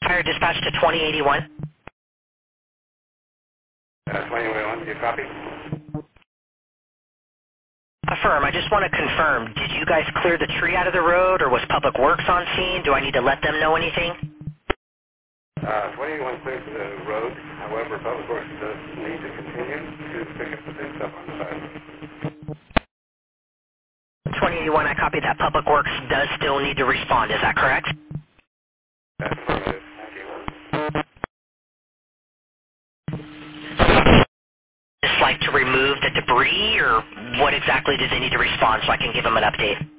Fire dispatch to 2081. 2081, do you copy? Affirm. I just want to confirm, did you guys clear the tree out of the road, or was Public Works on scene? Do I need to let them know anything? 2081 cleared the road. However, Public Works does need to continue to pick up the big stuff on the side. 2081, I copy that. Public Works does still need to respond. Is that correct? That's affirmative. Thank you. Just like to remove the debris, or what exactly do they need to respond so I can give them an update?